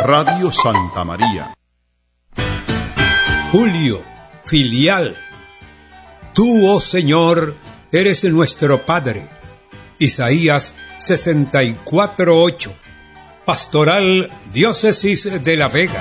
Radio Santa María. Julio, filial. Tú, oh Señor, eres nuestro Padre. Isaías 64:8. Pastoral Diócesis de La Vega.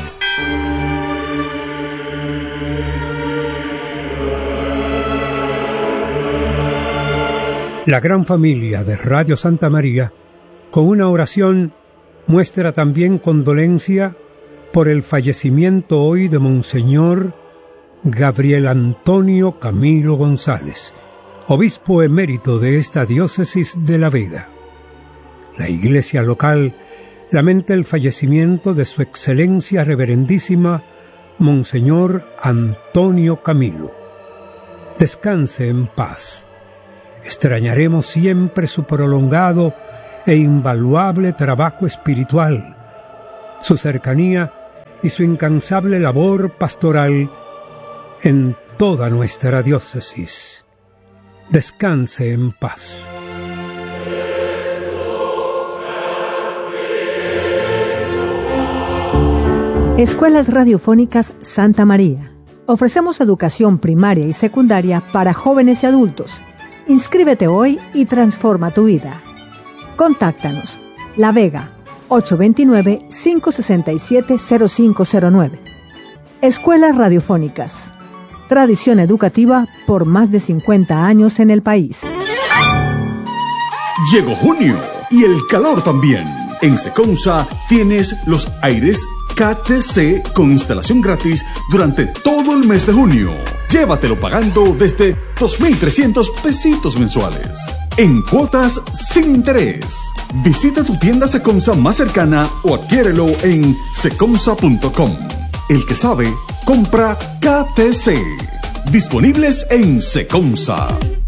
La gran familia de Radio Santa María, con una oración, muestra también condolencia por el fallecimiento hoy de Monseñor Gabriel Antonio Camilo González, obispo emérito de esta diócesis de La Vega. La iglesia local lamenta el fallecimiento de su excelencia reverendísima Monseñor Antonio Camilo. Descanse en paz. Extrañaremos siempre su prolongado e invaluable trabajo espiritual, su cercanía y su incansable labor pastoral en toda nuestra diócesis. Descanse en paz. Escuelas Radiofónicas Santa María. Ofrecemos educación primaria y secundaria para jóvenes y adultos. Inscríbete hoy y transforma tu vida. Contáctanos. La Vega, 829-567-0509. Escuelas Radiofónicas. Tradición educativa por más de 50 años en el país. Llegó junio y el calor también. En Seconsa tienes los aires KTC con instalación gratis durante todo el mes de junio. Llévatelo pagando desde 2.300 pesitos mensuales, en cuotas sin interés. Visita tu tienda Seconsa más cercana o adquiérelo en seconsa.com. El que sabe, compra KTC. Disponibles en Seconsa.